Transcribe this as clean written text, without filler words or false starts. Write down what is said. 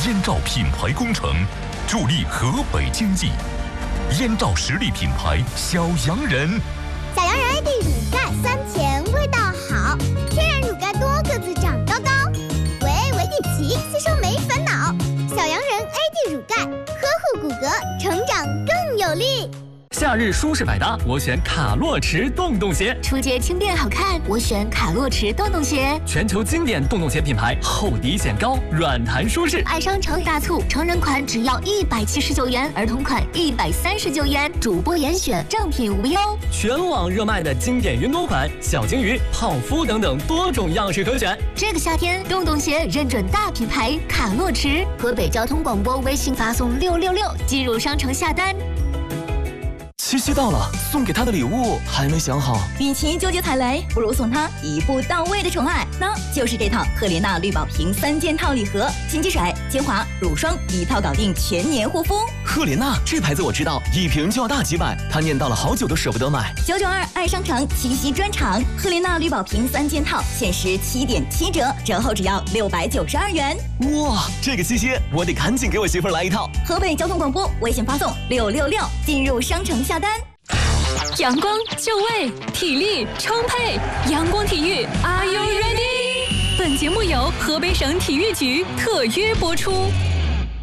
燕赵品牌工程，助力河北经济。燕赵实力品牌小洋人， 小洋人 AD 乳钙酸甜，味道好，天然乳钙多个子长高高，维体奇吸收没烦恼。小洋人 AD 乳钙，呵护骨骼，成长更有力。 夏日舒适百搭，我选卡洛驰洞洞鞋。 出街轻便好看，我选卡洛驰洞洞鞋。 全球经典洞洞鞋品牌，厚底显高，软弹舒适。 爱商城大促，成人款只要179元，儿童款139元，主播严选，正品无忧。 全网热卖的经典云朵款、小金鱼、泡芙等等多种样式可选。 这个夏天，洞洞鞋认准大品牌卡洛驰。河北交通广播微信发送666进入商城下单。 七夕到了，送给他的礼物还没想好。 与其纠结踩雷，不如送他一步到位的宠爱，那就是这套赫莲娜绿宝瓶3件套礼盒，金鸡水、精华、乳霜一套搞定全年护肤。 赫莲娜这牌子我知道，一瓶就要大几百，他念叨了好久都舍不得买。 992爱商城七夕专场，赫莲娜绿宝瓶3件套限时7.7折，折后只要692元。 哇，这个七夕我得赶紧给我媳妇儿来一套。 河北交通广播微信发送666进入商城下单。 阳光就位，体力充沛，阳光体育 ，Are you ready？ 本节目由河北省体育局特约播出。